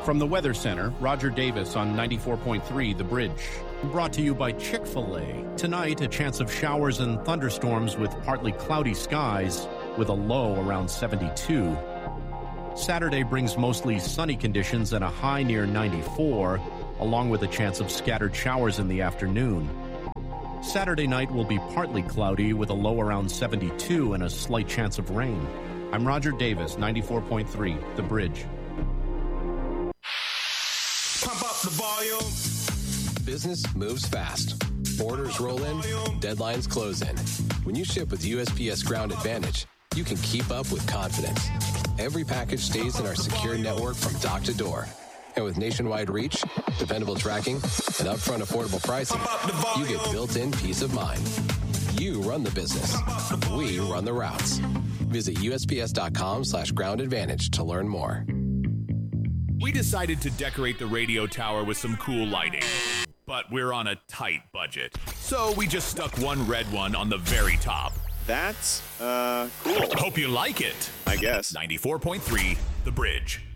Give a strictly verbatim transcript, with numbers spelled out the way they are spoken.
From the Weather Center, Roger Davis on ninety-four point three The Bridge. Brought to you by Chick-fil-A. Tonight, a chance of showers and thunderstorms with partly cloudy skies with a low around seventy-two. Saturday brings mostly sunny conditions and a high near ninety-four, along with a chance of scattered showers in the afternoon. Saturday night will be partly cloudy with a low around seventy-two and a slight chance of rain. I'm Roger Davis, ninety-four point three The Bridge. Pump up the volume. Business moves fast. Orders roll in, deadlines close in. When you ship with U S P S Ground Advantage, you can keep up with confidence. Every package stays in our secure network from dock to door. And with nationwide reach, dependable tracking, and upfront affordable pricing, you get built-in peace of mind. You run the business. We run the routes. Visit U S P S dot com slash ground advantage to learn more. We decided to decorate the radio tower with some cool lighting, but we're on a tight budget. So we just stuck one red one on the very top. That's, uh, cool. Hope you like it. I guess. ninety-four point three The Bridge.